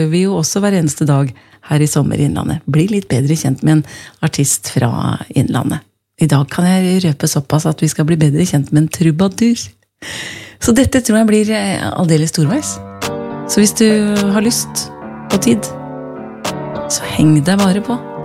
gjør vi jo også hver eneste dag her i Sommer i Innlandet. Bli litt bedre kjent med en artist fra Innlandet. I dag kan jeg røpe såpass at vi skal bli bedre kjent med en trubadur. Så dette tror jeg blir aldeles storveis. Så hvis du har lyst og tid, så heng deg bare på.